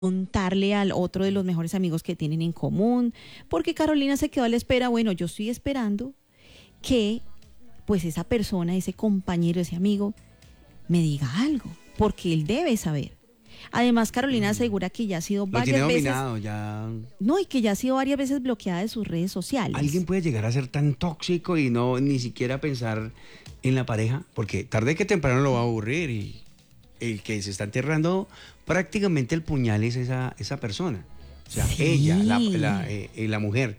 contarle al otro de los mejores amigos que tienen en común, porque Carolina se quedó a la espera. Bueno, yo estoy esperando que pues esa persona, ese compañero, ese amigo, me diga algo, porque él debe saber. Además, Carolina asegura que ya ha sido Lo varias tiene veces, dominado ya. no, y que ya ha sido varias veces bloqueada de sus redes sociales. ¿Alguien puede llegar a ser tan tóxico y no ni siquiera pensar en la pareja? Porque tarde que temprano lo va a aburrir y el que se está enterrando prácticamente el puñal es esa persona. O sea, Sí. ella, la mujer.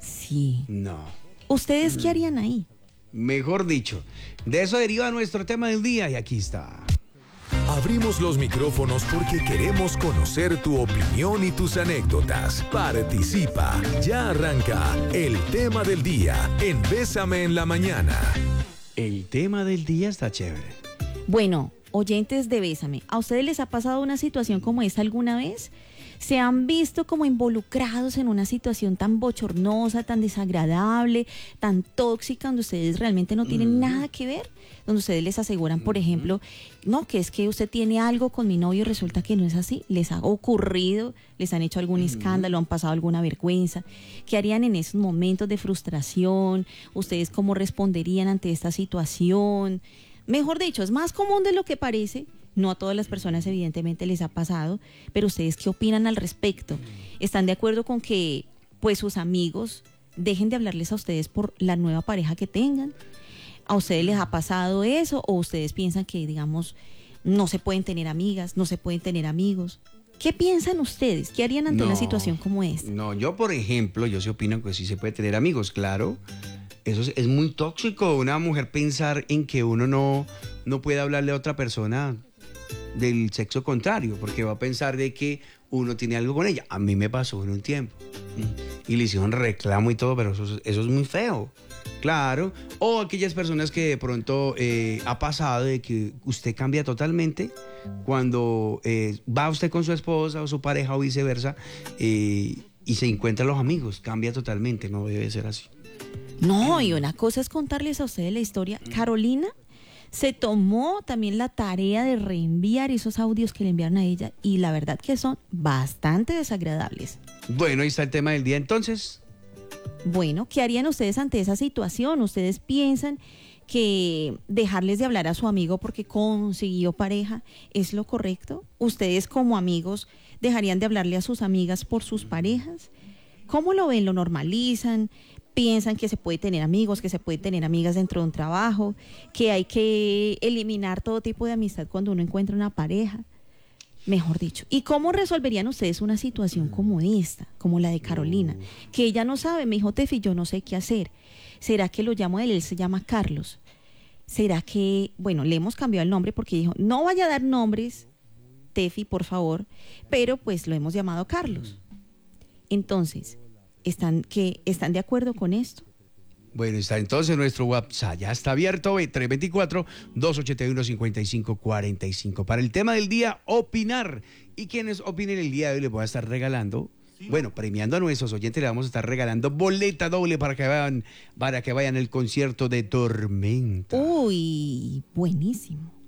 Sí. No. ¿Ustedes qué harían ahí? Mejor dicho, de eso deriva nuestro tema del día y aquí está. Abrimos los micrófonos porque queremos conocer tu opinión y tus anécdotas. Participa. Ya arranca el tema del día en Bésame en la Mañana. El tema del día está chévere. Bueno, oyentes de Bésame, ¿a ustedes les ha pasado una situación como esta alguna vez? ¿Se han visto como involucrados en una situación tan bochornosa, tan desagradable, tan tóxica, donde ustedes realmente no tienen nada que ver? Donde ustedes les aseguran, por ejemplo, no, que es que usted tiene algo con mi novio y resulta que no es así. ¿Les ha ocurrido? ¿Les han hecho algún escándalo? ¿Han pasado alguna vergüenza? ¿Qué harían en esos momentos de frustración? ¿Ustedes cómo responderían ante esta situación? Mejor dicho, es más común de lo que parece. No a todas las personas evidentemente les ha pasado, pero ¿ustedes qué opinan al respecto? ¿Están de acuerdo con que pues sus amigos dejen de hablarles a ustedes por la nueva pareja que tengan? ¿A ustedes les ha pasado eso o ustedes piensan que, digamos, no se pueden tener amigas, no se pueden tener amigos? ¿Qué piensan ustedes? ¿Qué harían ante una situación como esta? No, yo por ejemplo, yo sí opino que sí se puede tener amigos, claro. Eso es muy tóxico, una mujer pensar en que uno no puede hablarle a otra persona del sexo contrario, porque va a pensar de que uno tiene algo con ella. A mí me pasó en un tiempo y le hicieron reclamo y todo, pero eso es muy feo, claro. O aquellas personas que de pronto ha pasado de que usted cambia totalmente cuando va usted con su esposa o su pareja o viceversa y se encuentran los amigos, cambia totalmente, no debe ser así. No, y una cosa es contarles a ustedes la historia. Carolina se tomó también la tarea de reenviar esos audios que le enviaron a ella y la verdad que son bastante desagradables. Bueno, ahí está el tema del día entonces. Bueno, ¿qué harían ustedes ante esa situación? ¿Ustedes piensan que dejarles de hablar a su amigo porque consiguió pareja es lo correcto? ¿Ustedes como amigos dejarían de hablarle a sus amigas por sus parejas? ¿Cómo lo ven? ¿Lo normalizan? ¿Piensan que se puede tener amigos, que se puede tener amigas dentro de un trabajo, que hay que eliminar todo tipo de amistad cuando uno encuentra una pareja? Mejor dicho. ¿Y cómo resolverían ustedes una situación como esta, como la de Carolina? Que ella no sabe, me dijo Tefi, yo no sé qué hacer. ¿Será que lo llamo a él se llama Carlos? ¿Será que, bueno, le hemos cambiado el nombre porque dijo, no vaya a dar nombres, Tefi, por favor, pero pues lo hemos llamado Carlos? Entonces, ¿están de acuerdo con esto? Bueno, está entonces nuestro WhatsApp, ya está abierto, 324-281-5545. Para el tema del día, opinar. Y quienes opinen el día de hoy les voy a estar regalando, bueno, premiando a nuestros oyentes, le vamos a estar regalando boleta doble para que vayan al concierto de Tormenta. Uy, buenísimo.